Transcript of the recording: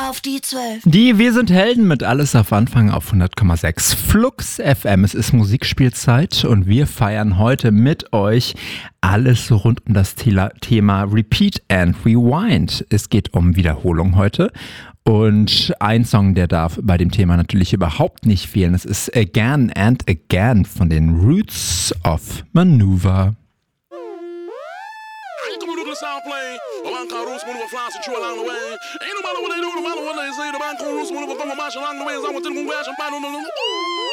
auf die 12. Die Wir sind Helden mit Alles auf Anfang auf 100,6 Flux FM. Es ist Musikspielzeit und wir feiern heute mit euch alles rund um das Thema Repeat and Rewind. Es geht um Wiederholung heute. Und ein Song, der darf bei dem Thema natürlich überhaupt nicht fehlen. Es ist Again and Again von den Roots of Maneuver. Sound plane, a man called Roots Maneuver flies and along the way. Ain't no matter what they do, no matter what they say, the man called Roots Maneuver come a march along the way. I'm going to go bash and find